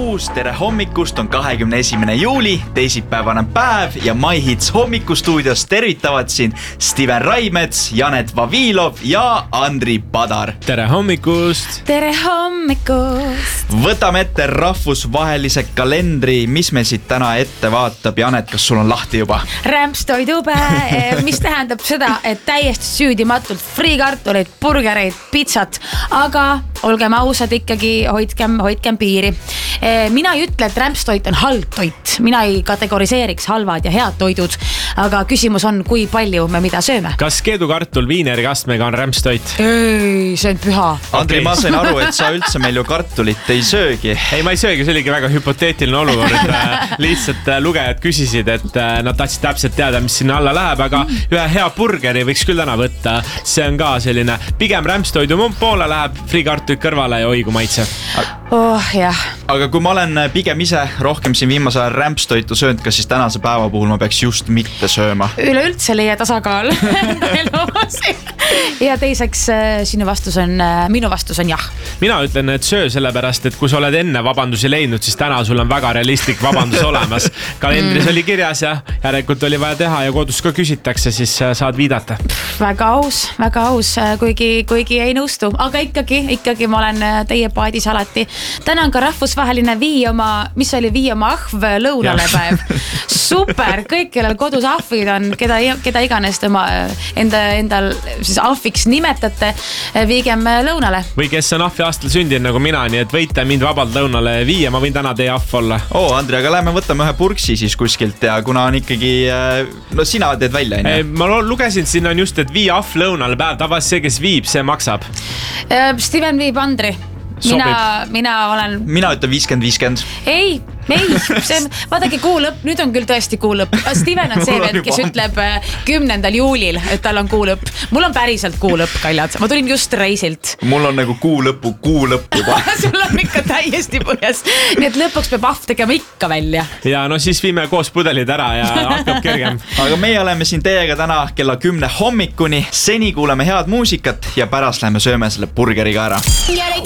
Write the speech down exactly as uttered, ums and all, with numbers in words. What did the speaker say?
kuus, tere hommikust, on kahekümne esimene juuli, teisipäevane päev ja My Hits hommikustuudios tervitavad siin Steven Raimets, Janet Vavilov ja Andri Padar. Tere hommikust! Tere hommikust! Võtame ette rahvusvahelise kalendri, mis meil siit täna ette vaatab. Janet, kas sul on lahti juba? Rämpstoidupäev, mis tähendab seda, et täiesti süüdimatult friikartuleid, burgereid, pitsat, aga olgem ausad ikkagi, hoidkem, hoidkem piiri. Mina ei ütle, et rämpstoit on halb toit. Mina ei kategoriseeriks halvad ja head toidud, aga küsimus on, kui palju me mida sööme. Kas keedukartul viinerikastmega on rämpstoit? Ei, see on püha. Andri, Okay. ma sain aru, et sa üldse meil ju kartulit ei söögi. Ei, ma ei söögi, see oligi väga hüpoteetiline olukord. Lihtsalt lugejad küsisid, et nad tahtsid täpselt teada, mis sinna alla läheb, aga ühe hea burgeri võiks küll täna võtta. See on ka selline, pigem rämpstoidu poole läheb, friikartuid kõrvale ja oigu maitse. Oh, jah. Aga kui ma olen pigem ise rohkem siin viimase ajal rämpstoitu söönud, kas siis tänase päeva puhul ma peaks just mitte sööma? Üleüldse leia tasakaal. Ja teiseks sinu vastus on, minu vastus on jah. Mina ütlen, et söö sellepärast, et kui sa oled enne vabandusi leidnud, siis täna sul on väga realistlik vabandus olemas. Kalendris oli kirjas ja järelikult oli vaja teha ja kodus ka küsitakse, siis saad viidata. Väga aus, väga aus, kuigi, kuigi ei nõustu, aga ikkagi, ikkagi ma olen teie paadis alati. Täna on ka rahvusvaheline vii oma, mis oli vii oma ahv lõunale päev. Super, kõik, kellel kodus ahvid on, keda, keda iganes tema enda, endal siis ahviks nimetate, viigem lõunale. Või kes on ahvi aastal sündinud nagu mina, nii et võite mind vabalt lõunale viia, ma võin täna teie ahv olla. Oo, Andri, aga lähme võtame ühe purksi siis kuskilt ja kuna on ikkagi, no sina teed välja, enne? Ma lugesin, siin on just, et vii ahv lõunale päev, tavaliselt see, kes viib, see maksab. Steven viib Andri. Mina, mina olen... Mina ütlen viiskümmend viiskümmend. Ei, ei, see on, vaadake kuu lõpp, nüüd on küll tõesti kuu lõpp. Steven on see veel, kes ütleb kümnendal juulil, et tal on kuu lõpp. Mul on päriselt kuu lõpp, kaljad. Ma tulin just reisilt. Mul on nagu kuu lõppu, kuu lõpp juba. Sul on ikka täiesti põhjas. Nii et lõpuks peab ahv tegema ikka välja. Ja no siis viime koos pudelid ära ja hakkab kergem. Aga meie oleme siin teiega täna kella kümne hommikuni. Seni kuuleme head muusikat ja pärast lähme sööme selle burgeriga ära.